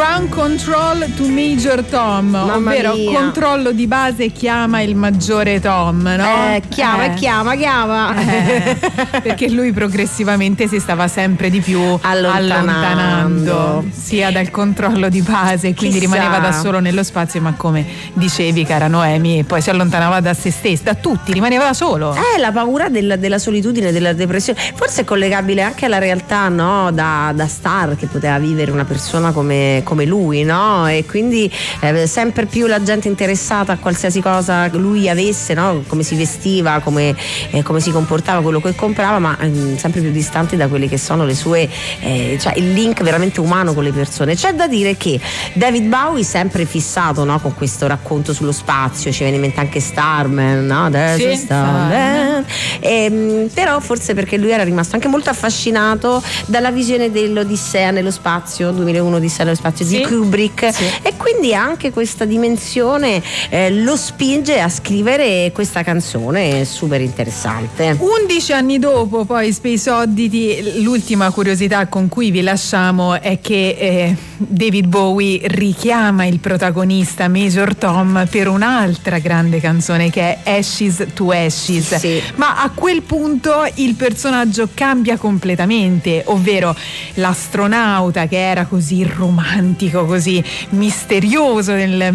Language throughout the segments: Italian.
Ground Control to Major Tom, Mamma ovvero mia. controllo di base, chiama il maggiore Tom, no? Chiama. Perché lui progressivamente si stava sempre di più allontanando sia dal controllo di base, quindi Chissà. rimaneva da solo nello spazio, ma come dicevi, cara Noemi, e poi si allontanava da se stesso, da tutti, rimaneva da solo. La paura della solitudine, della depressione, forse è collegabile anche alla realtà, no? Da star che poteva vivere una persona come lui, no? E quindi sempre più la gente interessata a qualsiasi cosa lui avesse, no? Come si vestiva, come si comportava, quello che comprava, ma sempre più distanti da quelli che sono le sue, cioè il link veramente umano con le persone. C'è da dire che David Bowie, sempre fissato, no? Con questo racconto sullo spazio, ci viene in mente anche Starman, no? There's a Starman. Però forse perché lui era rimasto anche molto affascinato dalla visione dell'Odissea nello spazio, 2001 Odissea nello spazio di Kubrick, e quindi anche questa dimensione lo spinge a scrivere questa canzone super interessante. 11 anni dopo poi Space Oddity, l'ultima curiosità con cui vi lasciamo è che David Bowie richiama il protagonista Major Tom per un'altra grande canzone che è Ashes to Ashes, ma a quel punto il personaggio cambia completamente, ovvero l'astronauta che era così romantico, così misterioso nel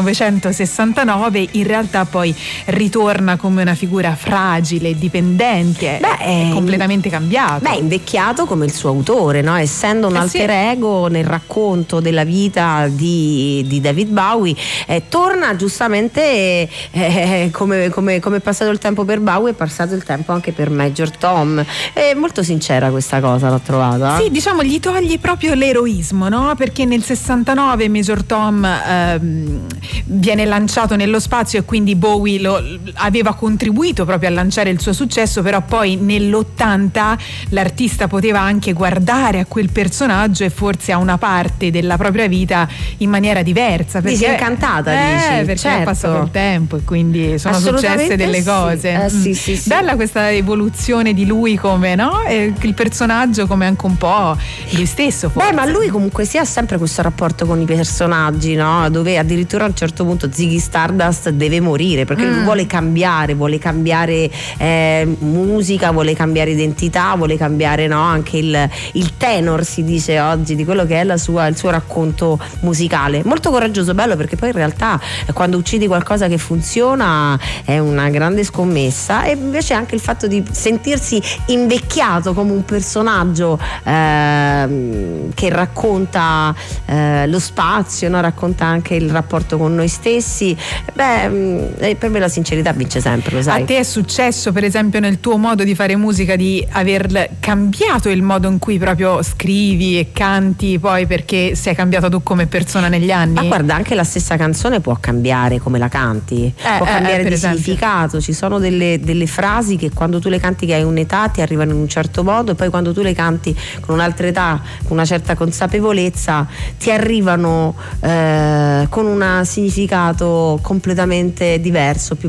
1969, in realtà poi ritorna come una figura fragile, dipendente, è completamente cambiato. Invecchiato come il suo autore, no? Essendo un alter ego nel racconto della vita di David Bowie, torna giustamente come è passato il tempo per Bowie, è passato il tempo anche per Major Tom. È molto sincera questa cosa, l'ho trovata. Sì, diciamo, gli toglie proprio l'eroismo, no? Perché nel 69 Major Tom viene lanciato nello spazio e quindi Bowie aveva contribuito proprio a lanciare il suo successo, però poi nell'80 l'artista poteva anche guardare a quel personaggio e forse a una parte della propria vita in maniera diversa, perché disincantata, dici? Perché è passato il tempo e quindi sono successe delle cose. Sì. Bella questa evoluzione di lui come, no? Il personaggio come anche un po' lui stesso forse. Ma lui comunque ha sempre questo rapporto con i personaggi, no? Dove addirittura a un certo punto Ziggy Stardust deve morire perché lui vuole cambiare musica, vuole cambiare identità, vuole cambiare, no? Anche il tenor, si dice oggi, di quello che è il suo racconto musicale. Molto coraggioso, bello, perché poi in realtà quando uccidi qualcosa che funziona è una grande scommessa. E invece anche il fatto di sentirsi invecchiato come un personaggio che racconta lo spazio, no? Racconta anche il rapporto con noi stessi. Per me la sincerità vince sempre, lo sai. A te è successo, per esempio, nel tuo modo di fare musica, di aver cambiato il modo in cui proprio scrivi e canti, poi perché sei cambiato tu come persona negli anni? Ma guarda, anche la stessa canzone può cambiare come la canti, può cambiare di significato. Ci sono delle frasi che quando tu le canti che hai un'età ti arrivano in un certo modo, e poi quando tu le canti con un'altra età, con una certa consapevolezza, ti arrivano con un significato completamente diverso, più